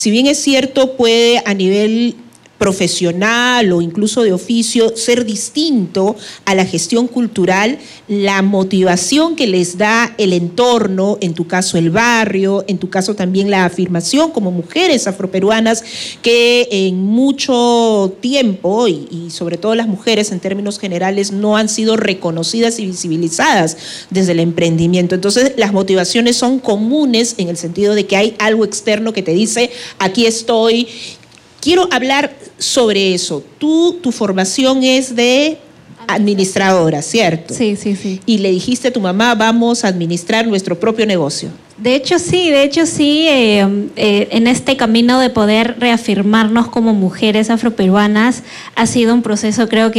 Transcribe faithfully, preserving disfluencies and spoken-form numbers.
Si bien es cierto, puede a nivel profesional o incluso de oficio ser distinto a la gestión cultural, la motivación que les da el entorno, en tu caso el barrio, en tu caso también la afirmación como mujeres afroperuanas que en mucho tiempo y, y sobre todo las mujeres en términos generales no han sido reconocidas y visibilizadas desde el emprendimiento. Entonces las motivaciones son comunes en el sentido de que hay algo externo que te dice aquí estoy. Quiero hablar sobre eso. Tú, tu formación es de administradora, ¿cierto? Sí, sí, sí. Y le dijiste a tu mamá, vamos a administrar nuestro propio negocio. De hecho, sí, de hecho, sí, eh, eh, en este camino de poder reafirmarnos como mujeres afroperuanas ha sido un proceso, creo que